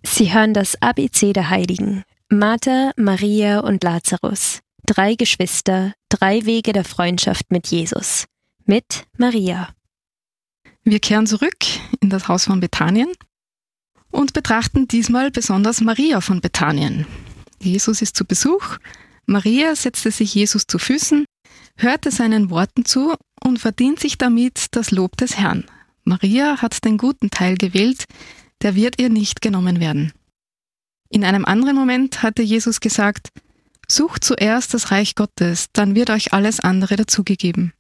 Sie hören das ABC der Heiligen. Martha, Maria und Lazarus. 3 Geschwister, 3 Wege der Freundschaft mit Jesus. Mit Maria. Wir kehren zurück in das Haus von Bethanien und betrachten diesmal besonders Maria von Bethanien. Jesus ist zu Besuch. Maria setzte sich Jesus zu Füßen, hörte seinen Worten zu und verdient sich damit das Lob des Herrn. Maria hat den guten Teil gewählt, der wird ihr nicht genommen werden. In einem anderen Moment hatte Jesus gesagt: Sucht zuerst das Reich Gottes, dann wird euch alles andere dazugegeben.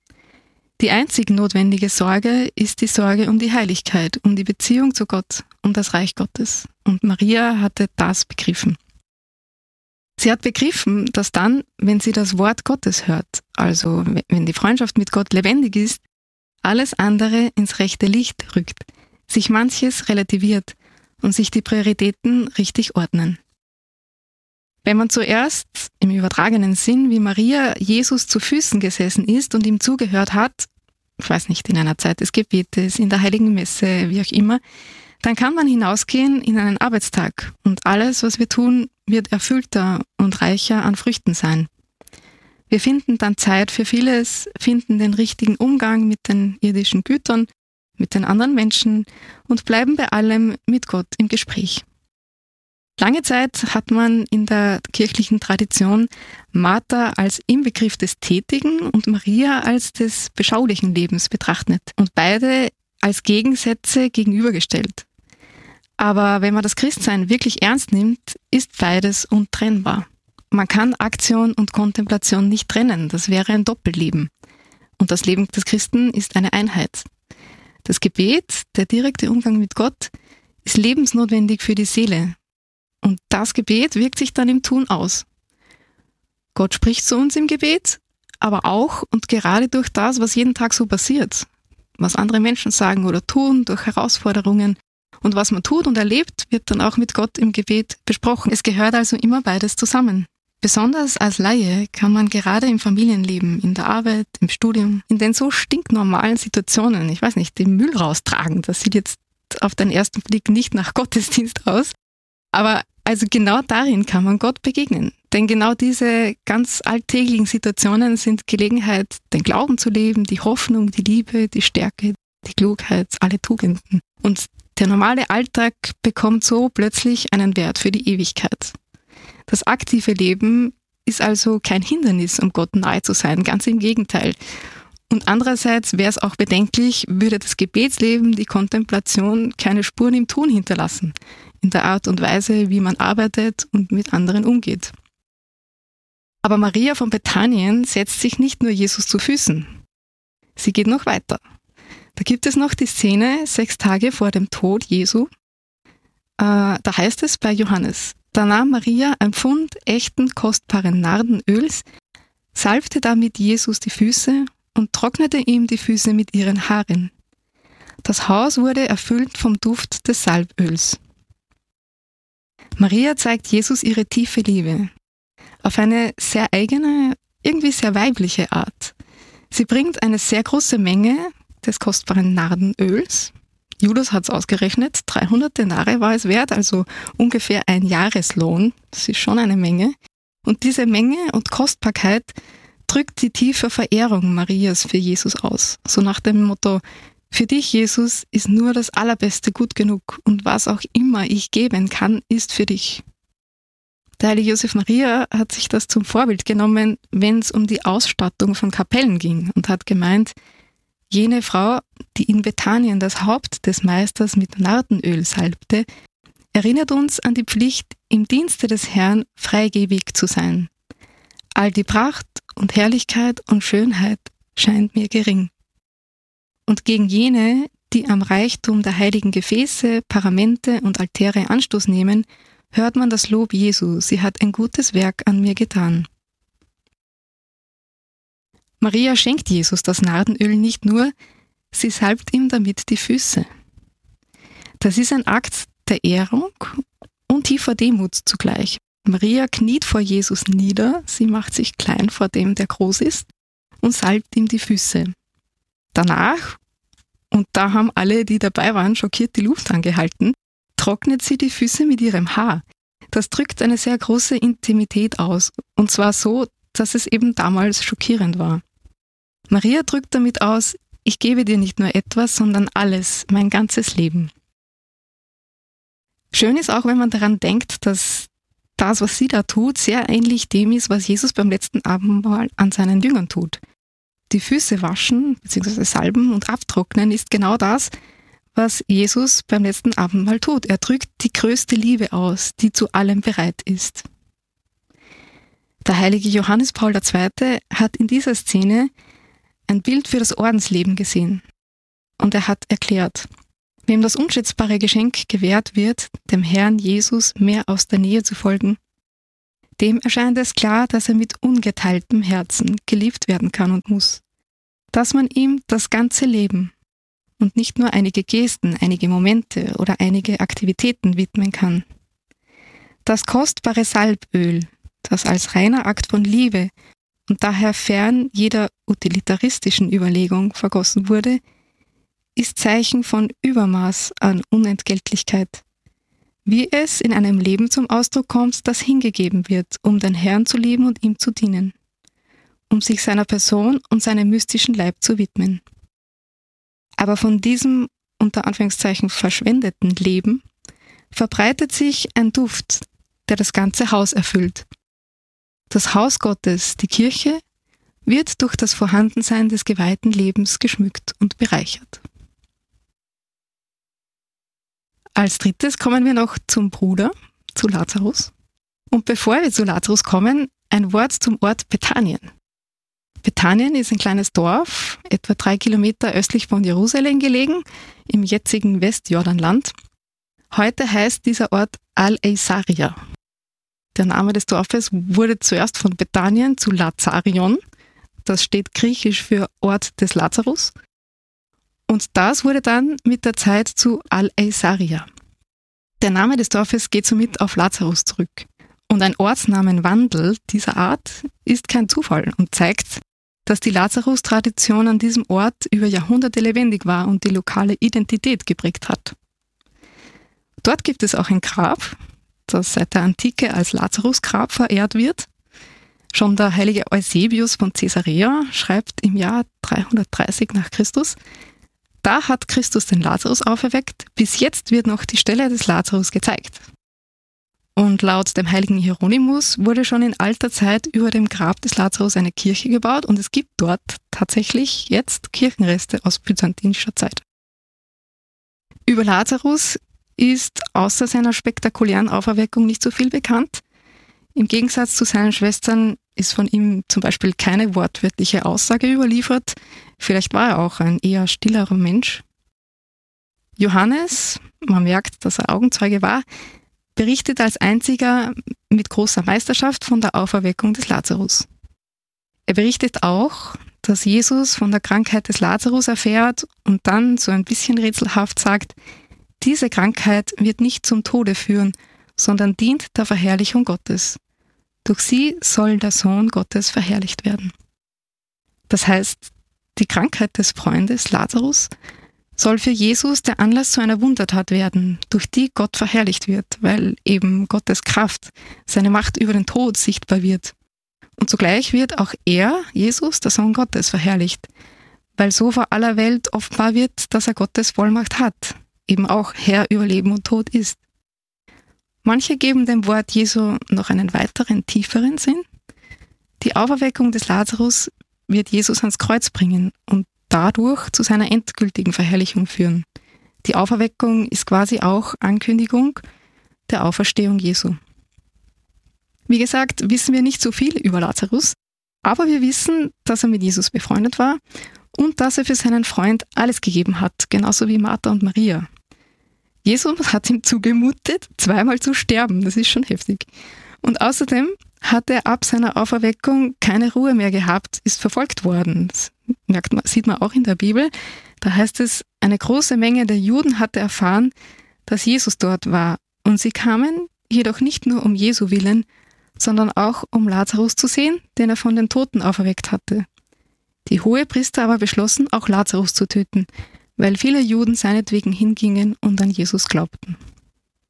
Die einzig notwendige Sorge ist die Sorge um die Heiligkeit, um die Beziehung zu Gott, um das Reich Gottes. Und Maria hatte das begriffen. Sie hat begriffen, dass dann, wenn sie das Wort Gottes hört, also wenn die Freundschaft mit Gott lebendig ist, alles andere ins rechte Licht rückt, sich manches relativiert und sich die Prioritäten richtig ordnen. Wenn man zuerst im übertragenen Sinn wie Maria Jesus zu Füßen gesessen ist und ihm zugehört hat, ich weiß nicht, in einer Zeit des Gebetes, in der Heiligen Messe, wie auch immer, dann kann man hinausgehen in einen Arbeitstag und alles, was wir tun, wird erfüllter und reicher an Früchten sein. Wir finden dann Zeit für vieles, finden den richtigen Umgang mit den irdischen Gütern, mit den anderen Menschen und bleiben bei allem mit Gott im Gespräch. Lange Zeit hat man in der kirchlichen Tradition Martha als Inbegriff des tätigen und Maria als des beschaulichen Lebens betrachtet und beide als Gegensätze gegenübergestellt. Aber wenn man das Christsein wirklich ernst nimmt, ist beides untrennbar. Man kann Aktion und Kontemplation nicht trennen, das wäre ein Doppelleben. Und das Leben des Christen ist eine Einheit. Das Gebet, der direkte Umgang mit Gott, ist lebensnotwendig für die Seele. Und das Gebet wirkt sich dann im Tun aus. Gott spricht zu uns im Gebet, aber auch und gerade durch das, was jeden Tag so passiert. Was andere Menschen sagen oder tun, durch Herausforderungen. Und was man tut und erlebt, wird dann auch mit Gott im Gebet besprochen. Es gehört also immer beides zusammen. Besonders als Laie kann man gerade im Familienleben, in der Arbeit, im Studium, in den so stinknormalen Situationen, ich weiß nicht, den Müll raustragen, das sieht jetzt auf den ersten Blick nicht nach Gottesdienst aus, aber also genau darin kann man Gott begegnen. Denn genau diese ganz alltäglichen Situationen sind Gelegenheit, den Glauben zu leben, die Hoffnung, die Liebe, die Stärke, die Klugheit, alle Tugenden. Und der normale Alltag bekommt so plötzlich einen Wert für die Ewigkeit. Das aktive Leben ist also kein Hindernis, um Gott nahe zu sein, ganz im Gegenteil. Und andererseits wäre es auch bedenklich, würde das Gebetsleben, die Kontemplation keine Spuren im Tun hinterlassen, in der Art und Weise, wie man arbeitet und mit anderen umgeht. Aber Maria von Bethanien setzt sich nicht nur Jesus zu Füßen. Sie geht noch weiter. Da gibt es noch die Szene 6 Tage vor dem Tod Jesu. Da heißt es bei Johannes: Da nahm Maria ein Pfund echten, kostbaren Nardenöls, salbte damit Jesus die Füße und trocknete ihm die Füße mit ihren Haaren. Das Haus wurde erfüllt vom Duft des Salböls. Maria zeigt Jesus ihre tiefe Liebe. Auf eine sehr eigene, irgendwie sehr weibliche Art. Sie bringt eine sehr große Menge des kostbaren Nardenöls. Judas hat es ausgerechnet, 300 Denare war es wert, also ungefähr ein Jahreslohn. Das ist schon eine Menge. Und diese Menge und Kostbarkeit drückt die tiefe Verehrung Marias für Jesus aus. So nach dem Motto: Für dich, Jesus, ist nur das Allerbeste gut genug und was auch immer ich geben kann, ist für dich. Der heilige Josef Maria hat sich das zum Vorbild genommen, wenn es um die Ausstattung von Kapellen ging und hat gemeint, jene Frau, die in Bethanien das Haupt des Meisters mit Nardenöl salbte, erinnert uns an die Pflicht, im Dienste des Herrn freigebig zu sein. All die Pracht und Herrlichkeit und Schönheit scheint mir gering. Und gegen jene, die am Reichtum der heiligen Gefäße, Paramente und Altäre Anstoß nehmen, hört man das Lob Jesu, sie hat ein gutes Werk an mir getan. Maria schenkt Jesus das Nardenöl nicht nur, sie salbt ihm damit die Füße. Das ist ein Akt der Ehrung und tiefer Demut zugleich. Maria kniet vor Jesus nieder, sie macht sich klein vor dem, der groß ist, und salbt ihm die Füße. Danach, und da haben alle, die dabei waren, schockiert die Luft angehalten, trocknet sie die Füße mit ihrem Haar. Das drückt eine sehr große Intimität aus, und zwar so, dass es eben damals schockierend war. Maria drückt damit aus: Ich gebe dir nicht nur etwas, sondern alles, mein ganzes Leben. Schön ist auch, wenn man daran denkt, dass das, was sie da tut, sehr ähnlich dem ist, was Jesus beim letzten Abendmahl an seinen Jüngern tut. Die Füße waschen bzw. salben und abtrocknen ist genau das, was Jesus beim letzten Abendmahl tut. Er drückt die größte Liebe aus, die zu allem bereit ist. Der heilige Johannes Paul II. Hat in dieser Szene ein Bild für das Ordensleben gesehen. Und er hat erklärt: Wem das unschätzbare Geschenk gewährt wird, dem Herrn Jesus mehr aus der Nähe zu folgen, dem erscheint es klar, dass er mit ungeteiltem Herzen geliebt werden kann und muss. Dass man ihm das ganze Leben und nicht nur einige Gesten, einige Momente oder einige Aktivitäten widmen kann. Das kostbare Salböl, das als reiner Akt von Liebe und daher fern jeder utilitaristischen Überlegung vergossen wurde, ist Zeichen von Übermaß an Unentgeltlichkeit. Wie es in einem Leben zum Ausdruck kommt, das hingegeben wird, um den Herrn zu lieben und ihm zu dienen, um sich seiner Person und seinem mystischen Leib zu widmen. Aber von diesem, unter Anführungszeichen, verschwendeten Leben verbreitet sich ein Duft, der das ganze Haus erfüllt. Das Haus Gottes, die Kirche, wird durch das Vorhandensein des geweihten Lebens geschmückt und bereichert. Als drittes kommen wir noch zum Bruder, zu Lazarus. Und bevor wir zu Lazarus kommen, ein Wort zum Ort Bethanien. Bethanien ist ein kleines Dorf, etwa 3 Kilometer östlich von Jerusalem gelegen, im jetzigen Westjordanland. Heute heißt dieser Ort Al-Eisaria. Der Name des Dorfes wurde zuerst von Bethanien zu Lazarion. Das steht griechisch für Ort des Lazarus. Und das wurde dann mit der Zeit zu Al-Eisaria. Der Name des Dorfes geht somit auf Lazarus zurück. Und ein Ortsnamenwandel dieser Art ist kein Zufall und zeigt, dass die Lazarus-Tradition an diesem Ort über Jahrhunderte lebendig war und die lokale Identität geprägt hat. Dort gibt es auch ein Grab, das seit der Antike als Lazarus-Grab verehrt wird. Schon der heilige Eusebius von Caesarea schreibt im Jahr 330 nach Christus: Da hat Christus den Lazarus auferweckt, bis jetzt wird noch die Stelle des Lazarus gezeigt. Und laut dem heiligen Hieronymus wurde schon in alter Zeit über dem Grab des Lazarus eine Kirche gebaut und es gibt dort tatsächlich jetzt Kirchenreste aus byzantinischer Zeit. Über Lazarus ist außer seiner spektakulären Auferweckung nicht so viel bekannt. Im Gegensatz zu seinen Schwestern ist von ihm zum Beispiel keine wortwörtliche Aussage überliefert. Vielleicht war er auch ein eher stillerer Mensch. Johannes, man merkt, dass er Augenzeuge war, berichtet als einziger mit großer Meisterschaft von der Auferweckung des Lazarus. Er berichtet auch, dass Jesus von der Krankheit des Lazarus erfährt und dann so ein bisschen rätselhaft sagt: Diese Krankheit wird nicht zum Tode führen, sondern dient der Verherrlichung Gottes. Durch sie soll der Sohn Gottes verherrlicht werden. Das heißt, die Krankheit des Freundes Lazarus soll für Jesus der Anlass zu einer Wundertat werden, durch die Gott verherrlicht wird, weil eben Gottes Kraft, seine Macht über den Tod sichtbar wird. Und zugleich wird auch er, Jesus, der Sohn Gottes, verherrlicht, weil so vor aller Welt offenbar wird, dass er Gottes Vollmacht hat, eben auch Herr über Leben und Tod ist. Manche geben dem Wort Jesu noch einen weiteren, tieferen Sinn. Die Auferweckung des Lazarus wird Jesus ans Kreuz bringen und dadurch zu seiner endgültigen Verherrlichung führen. Die Auferweckung ist quasi auch Ankündigung der Auferstehung Jesu. Wie gesagt, wissen wir nicht so viel über Lazarus, aber wir wissen, dass er mit Jesus befreundet war und dass er für seinen Freund alles gegeben hat, genauso wie Martha und Maria. Jesus hat ihm zugemutet, 2-mal zu sterben, das ist schon heftig. Und außerdem hat er ab seiner Auferweckung keine Ruhe mehr gehabt, ist verfolgt worden. Das sieht man auch in der Bibel. Da heißt es, eine große Menge der Juden hatte erfahren, dass Jesus dort war. Und sie kamen jedoch nicht nur um Jesu willen, sondern auch um Lazarus zu sehen, den er von den Toten auferweckt hatte. Die Hohepriester aber beschlossen, auch Lazarus zu töten, weil viele Juden seinetwegen hingingen und an Jesus glaubten.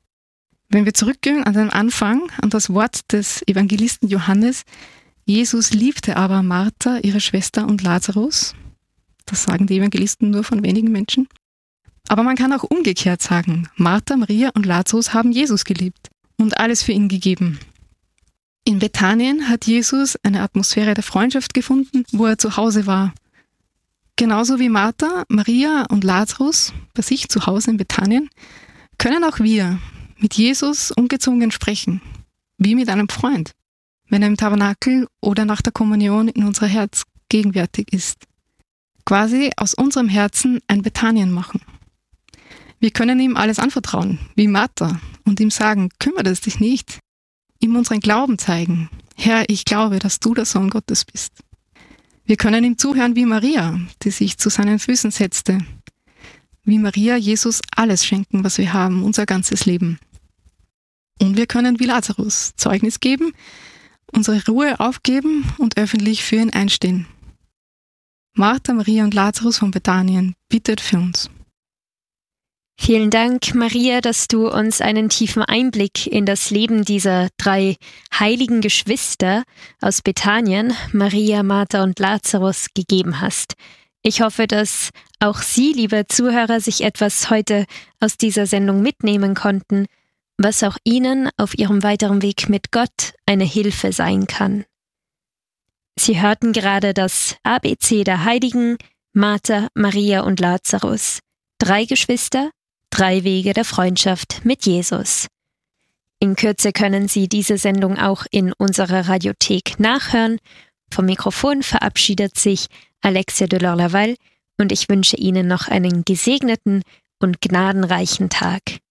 Wenn wir zurückgehen an den Anfang, an das Wort des Evangelisten Johannes, Jesus liebte aber Martha, ihre Schwester und Lazarus. Das sagen die Evangelisten nur von wenigen Menschen. Aber man kann auch umgekehrt sagen, Martha, Maria und Lazarus haben Jesus geliebt und alles für ihn gegeben. In Bethanien hat Jesus eine Atmosphäre der Freundschaft gefunden, wo er zu Hause war. Genauso wie Martha, Maria und Lazarus bei sich zu Hause in Bethanien, können auch wir mit Jesus ungezwungen sprechen, wie mit einem Freund, wenn er im Tabernakel oder nach der Kommunion in unser Herz gegenwärtig ist. Quasi aus unserem Herzen ein Bethanien machen. Wir können ihm alles anvertrauen, wie Martha, und ihm sagen, kümmere dich nicht. Ihm unseren Glauben zeigen. Herr, ich glaube, dass du der Sohn Gottes bist. Wir können ihm zuhören wie Maria, die sich zu seinen Füßen setzte. Wie Maria Jesus alles schenken, was wir haben, unser ganzes Leben. Und wir können wie Lazarus Zeugnis geben, unsere Ruhe aufgeben und öffentlich für ihn einstehen. Martha, Maria und Lazarus von Bethanien, bittet für uns. Vielen Dank, Maria, dass du uns einen tiefen Einblick in das Leben dieser 3 heiligen Geschwister aus Bethanien, Maria, Martha und Lazarus, gegeben hast. Ich hoffe, dass auch Sie, liebe Zuhörer, sich etwas heute aus dieser Sendung mitnehmen konnten, was auch Ihnen auf Ihrem weiteren Weg mit Gott eine Hilfe sein kann. Sie hörten gerade das ABC der Heiligen, Martha, Maria und Lazarus. 3 Geschwister, 3 Wege der Freundschaft mit Jesus. In Kürze können Sie diese Sendung auch in unserer Radiothek nachhören. Vom Mikrofon verabschiedet sich Alexia Delors-Laval und ich wünsche Ihnen noch einen gesegneten und gnadenreichen Tag.